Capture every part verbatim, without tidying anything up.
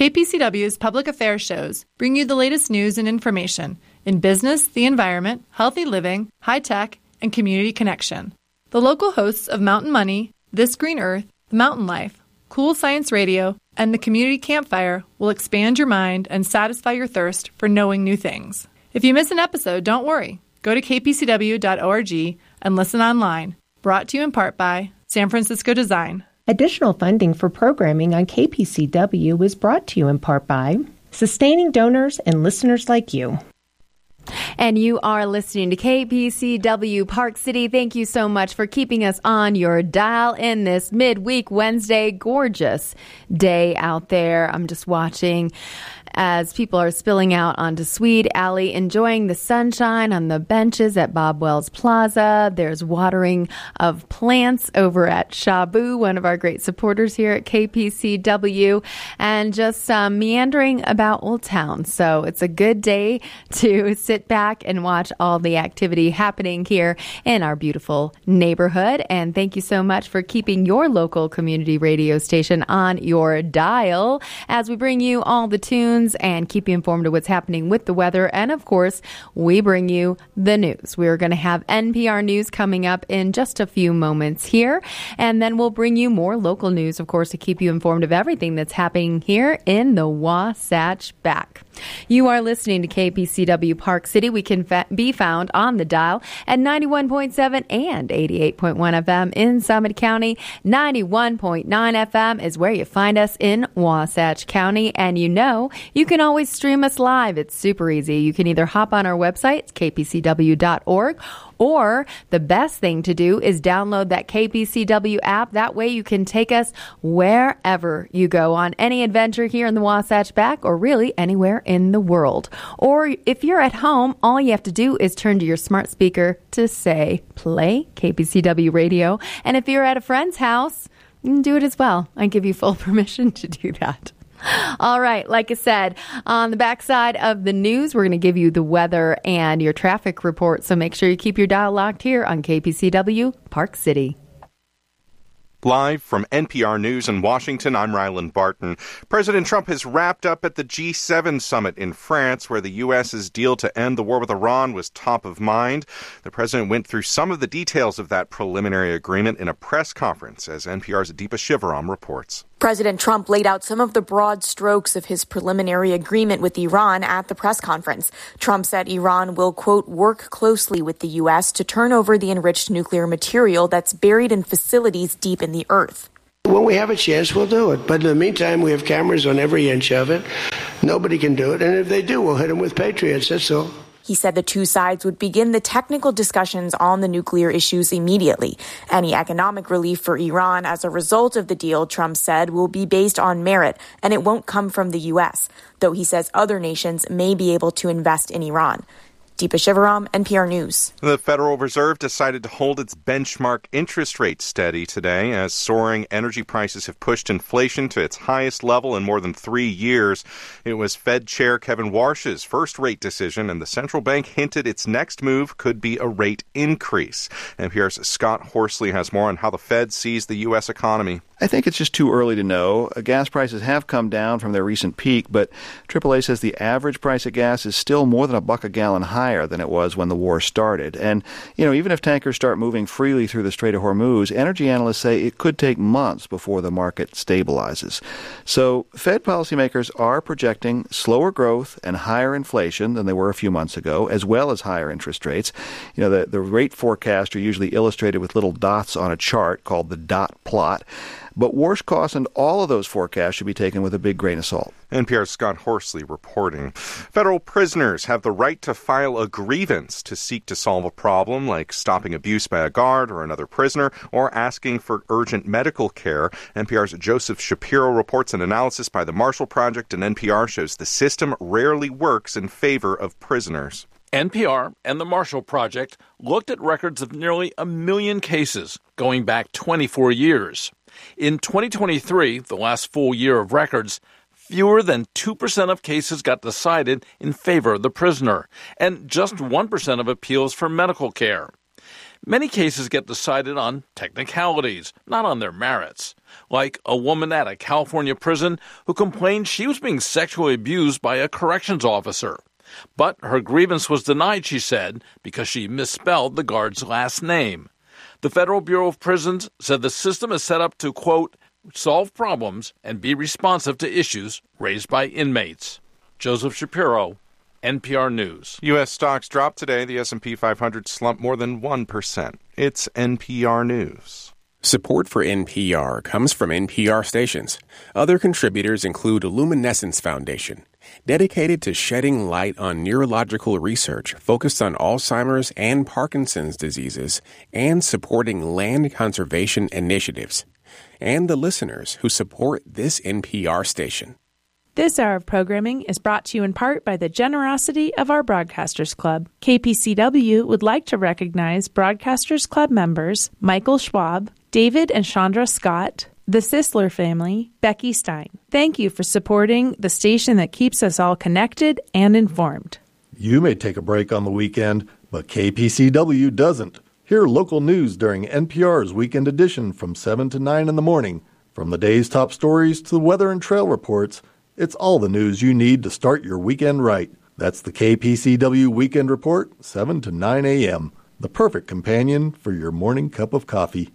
K P C W's public affairs shows bring you the latest news and information in business, the environment, healthy living, high tech, and community connection. The local hosts of Mountain Money, This Green Earth, Mountain Life, Cool Science Radio, and the Community Campfire will expand your mind and satisfy your thirst for knowing new things. If you miss an episode, don't worry. Go to k p c w dot org and listen online. Brought to you in part by San Francisco Design. Additional funding for programming on K P C W is brought to you in part by sustaining donors and listeners like you. And you are listening to K P C W Park City. Thank you so much for keeping us on your dial in this midweek Wednesday. Gorgeous day out there. I'm just watching as people are spilling out onto Swede Alley, enjoying the sunshine on the benches at Bob Wells Plaza. There's watering of plants over at Shabu, one of our great supporters here at K P C W, and just um, meandering about Old Town. So it's a good day to sit back and watch all the activity happening here in our beautiful neighborhood. And thank you so much for keeping your local community radio station on your dial as we bring you all the tunes and keep you informed of what's happening with the weather. And of course, we bring you the news. We're going to have N P R News coming up in just a few moments here. And then we'll bring you more local news, of course, to keep you informed of everything that's happening here in the Wasatch Back. You are listening to K P C W Park City. We can fa- be found on the dial at ninety-one point seven and eighty-eight point one F M in Summit County. ninety-one point nine F M is where you find us in Wasatch County. And you know, you can always stream us live. It's super easy. You can either hop on our website, k p c w dot org, or the best thing to do is download that K P C W app. That way you can take us wherever you go on any adventure here in the Wasatch Back or really anywhere in the world. Or if you're at home, all you have to do is turn to your smart speaker to say, play K P C W radio. And if you're at a friend's house, you can do it as well. I give you full permission to do that. All right. Like I said, on the backside of the news, we're going to give you the weather and your traffic report. So make sure you keep your dial locked here on K P C W Park City. Live from N P R News in Washington, I'm Ryland Barton. President Trump has wrapped up at the G seven summit in France, where the U S's deal to end the war with Iran was top of mind. The president went through some of the details of that preliminary agreement in a press conference, as N P R's Deepa Shivaram reports. President Trump laid out some of the broad strokes of his preliminary agreement with Iran at the press conference. Trump said Iran will, quote, work closely with the U S to turn over the enriched nuclear material that's buried in facilities deep in the earth. When we have a chance, we'll do it. But in the meantime, we have cameras on every inch of it. Nobody can do it. And if they do, we'll hit them with Patriots. That's all. He said the two sides would begin the technical discussions on the nuclear issues immediately. Any economic relief for Iran as a result of the deal, Trump said, will be based on merit, and it won't come from the U S, though he says other nations may be able to invest in Iran. Deepa Shivaram, N P R News. The Federal Reserve decided to hold its benchmark interest rate steady today as soaring energy prices have pushed inflation to its highest level in more than three years. It was Fed Chair Kevin Warsh's first rate decision, and the central bank hinted its next move could be a rate increase. N P R's Scott Horsley has more on how the Fed sees the U S economy. I think it's just too early to know. Gas prices have come down from their recent peak, but triple A says the average price of gas is still more than a buck a gallon higher than it was when the war started. And, you know, even if tankers start moving freely through the Strait of Hormuz, energy analysts say it could take months before the market stabilizes. So Fed policymakers are projecting slower growth and higher inflation than they were a few months ago, as well as higher interest rates. You know, the, the rate forecasts are usually illustrated with little dots on a chart called the dot plot. But Warsh cautioned all of those forecasts should be taken with a big grain of salt. N P R's Scott Horsley reporting. Federal prisoners have the right to file a grievance to seek to solve a problem like stopping abuse by a guard or another prisoner or asking for urgent medical care. N P R's Joseph Shapiro reports an analysis by the Marshall Project, and N P R shows the system rarely works in favor of prisoners. N P R and the Marshall Project looked at records of nearly a million cases going back twenty-four years. In twenty twenty-three, the last full year of records, fewer than two percent of cases got decided in favor of the prisoner, and just one percent of appeals for medical care. Many cases get decided on technicalities, not on their merits. Like a woman at a California prison who complained she was being sexually abused by a corrections officer. But her grievance was denied, she said, because she misspelled the guard's last name. The Federal Bureau of Prisons said the system is set up to, quote, solve problems and be responsive to issues raised by inmates. Joseph Shapiro, N P R News. U S stocks dropped today. The S and P five hundred slumped more than one percent. It's N P R News. Support for N P R comes from N P R stations. Other contributors include Luminescence Foundation, dedicated to shedding light on neurological research focused on Alzheimer's and Parkinson's diseases and supporting land conservation initiatives, and the listeners who support this N P R station. This hour of programming is brought to you in part by the generosity of our Broadcasters Club. K P C W would like to recognize Broadcasters Club members Michael Schwab, David and Chandra Scott, the Sisler family, Becky Stein. Thank you for supporting the station that keeps us all connected and informed. You may take a break on the weekend, but K P C W doesn't. Hear local news during N P R's Weekend Edition from seven to nine in the morning. From the day's top stories to the weather and trail reports, it's all the news you need to start your weekend right. That's the K P C W Weekend Report, seven to nine a.m., the perfect companion for your morning cup of coffee.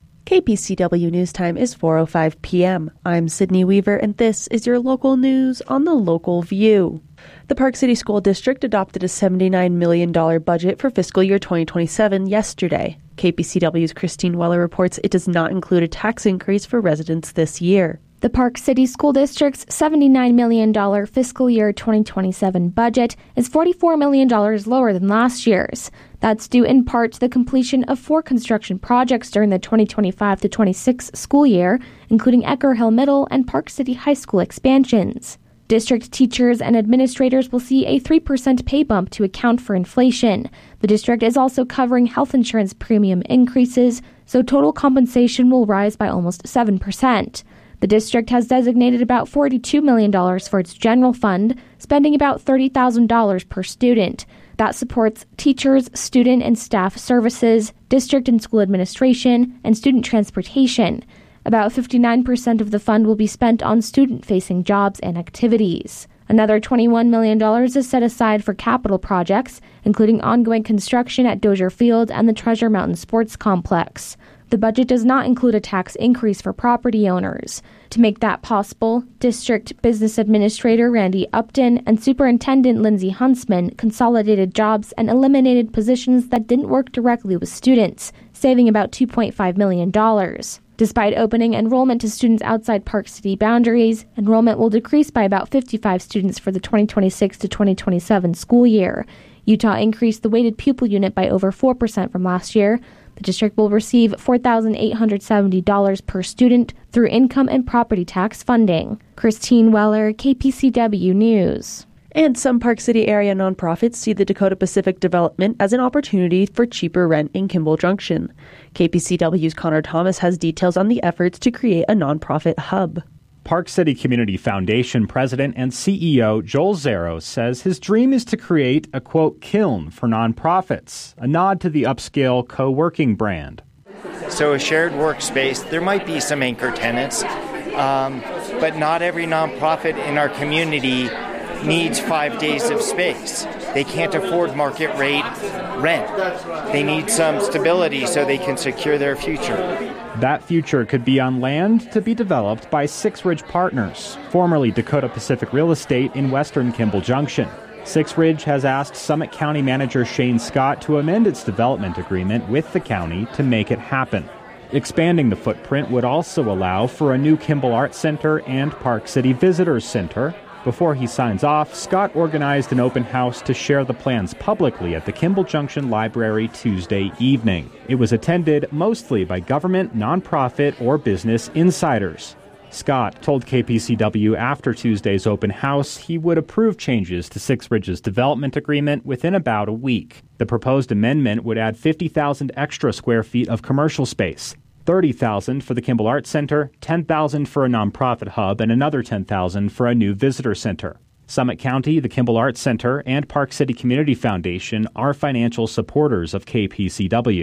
K P C W News Time is four oh five p.m. I'm Sydney Weaver, and this is your local news on the Local View. The Park City School District adopted a seventy-nine million dollars budget for fiscal year twenty twenty-seven yesterday. K P C W's Christine Weller reports it does not include a tax increase for residents this year. The Park City School District's seventy-nine million dollars fiscal year twenty twenty-seven budget is forty-four million dollars lower than last year's. That's due in part to the completion of four construction projects during the twenty twenty-five to twenty-six school year, including Ecker Hill Middle and Park City High School expansions. District teachers and administrators will see a three percent pay bump to account for inflation. The district is also covering health insurance premium increases, so total compensation will rise by almost seven percent. The district has designated about forty-two million dollars for its general fund, spending about thirty thousand dollars per student. That supports teachers, student and staff services, district and school administration, and student transportation. About fifty-nine percent of the fund will be spent on student-facing jobs and activities. Another twenty-one million dollars is set aside for capital projects, including ongoing construction at Dozier Field and the Treasure Mountain Sports Complex. The budget does not include a tax increase for property owners. To make that possible, District Business Administrator Randy Upton and Superintendent Lindsay Huntsman consolidated jobs and eliminated positions that didn't work directly with students, saving about two point five million dollars. Despite opening enrollment to students outside Park City boundaries, enrollment will decrease by about fifty-five students for the twenty twenty-six to twenty twenty-seven school year. Utah increased the weighted pupil unit by over four percent from last year. The district will receive four thousand eight hundred seventy dollars per student through income and property tax funding. Christine Weller, K P C W News. And some Park City area nonprofits see the Dakota Pacific development as an opportunity for cheaper rent in Kimball Junction. K P C W's Connor Thomas has details on the efforts to create a nonprofit hub. Park City Community Foundation President and C E O Joel Zaro says his dream is to create a, quote, kiln for nonprofits, a nod to the upscale co-working brand. So a shared workspace, there might be some anchor tenants, um, but not every nonprofit in our community needs five days of space. They can't afford market rate rent. They need some stability so they can secure their future. That future could be on land to be developed by Six Ridge Partners, formerly Dakota Pacific Real Estate in western Kimball Junction. Six Ridge has asked Summit County Manager Shane Scott to amend its development agreement with the county to make it happen. Expanding the footprint would also allow for a new Kimball Arts Center and Park City Visitors Center. Before he signs off, Scott organized an open house to share the plans publicly at the Kimball Junction Library Tuesday evening. It was attended mostly by government, nonprofit, or business insiders. Scott told K P C W after Tuesday's open house he would approve changes to Six Ridge's development agreement within about a week. The proposed amendment would add fifty thousand extra square feet of commercial space, thirty thousand for the Kimball Arts Center, ten thousand for a nonprofit hub, and another ten thousand for a new visitor center. Summit County, the Kimball Arts Center, and Park City Community Foundation are financial supporters of K P C W.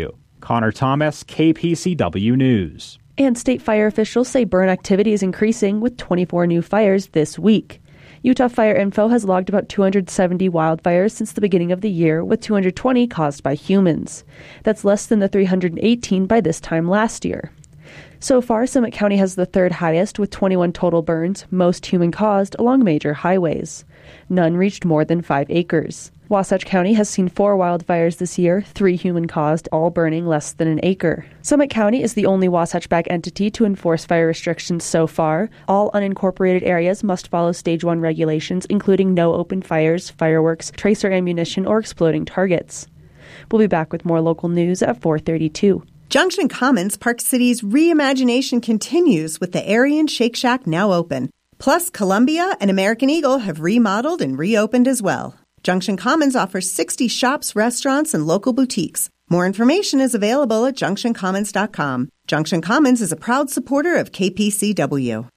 Connor Thomas, K P C W News. And state fire officials say burn activity is increasing with twenty-four new fires this week. Utah Fire Info has logged about two hundred seventy wildfires since the beginning of the year, with two hundred twenty caused by humans. That's less than the three hundred eighteen by this time last year. So far, Summit County has the third highest, with twenty-one total burns, most human-caused, along major highways. None reached more than five acres. Wasatch County has seen four wildfires this year, three human-caused, all burning less than an acre. Summit County is the only Wasatch-backed entity to enforce fire restrictions so far. All unincorporated areas must follow Stage one regulations, including no open fires, fireworks, tracer ammunition, or exploding targets. We'll be back with more local news at four thirty-two. Junction Commons, Park City's reimagination continues with the Aryan Shake Shack now open. Plus, Columbia and American Eagle have remodeled and reopened as well. Junction Commons offers sixty shops, restaurants, and local boutiques. More information is available at junction commons dot com. Junction Commons is a proud supporter of K P C W.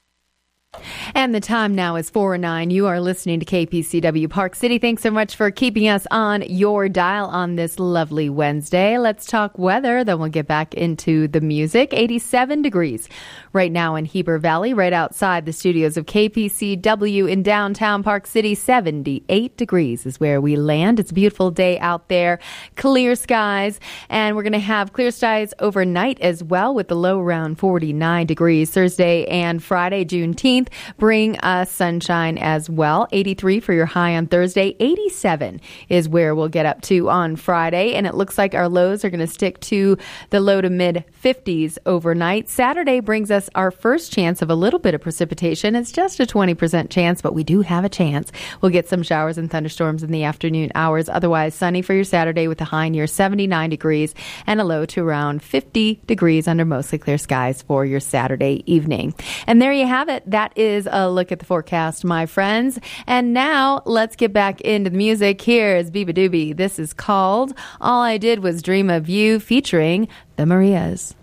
And the time now is four oh nine. You are listening to K P C W Park City. Thanks so much for keeping us on your dial on this lovely Wednesday. Let's talk weather, then we'll get back into the music. eighty-seven degrees right now in Heber Valley, right outside the studios of K P C W in downtown Park City. seventy-eight degrees is where we land. It's a beautiful day out there. Clear skies, and we're going to have clear skies overnight as well, with the low around forty-nine degrees. Thursday and Friday, Juneteenth, bring us sunshine as well. eighty-three for your high on Thursday. eighty-seven is where we'll get up to on Friday. And it looks like our lows are going to stick to the low to mid fifties overnight. Saturday brings us our first chance of a little bit of precipitation. It's just a twenty percent chance, but we do have a chance. We'll get some showers and thunderstorms in the afternoon hours. Otherwise, sunny for your Saturday with a high near seventy-nine degrees and a low to around fifty degrees under mostly clear skies for your Saturday evening. And there you have it. That is a look at the forecast, my friends. And now let's get back into the music. Here's Biba Doobie. This is called All I Did Was Dream of You, featuring the Marias.